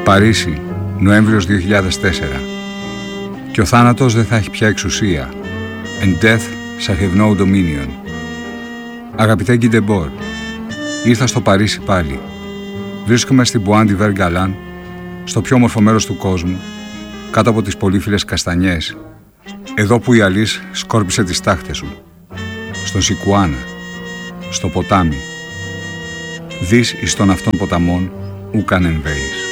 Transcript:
Παρίσι, Νοέμβριος 2004. Και ο θάνατος δεν θα έχει πια εξουσία. And death shall have no dominion. Αγαπητέ Γκιντεμπόρ, ήρθα στο Παρίσι πάλι. Βρίσκομαι στην Bois de Vergallan, στο πιο όμορφο μέρος του κόσμου, κάτω από τις πολύφυλλες καστανιές, εδώ που η Αλής σκόρπισε τις τάχτες σου, στον Σικουάνα, στο ποτάμι. Δις εις των αυτών ποταμών ου κανεν βέης.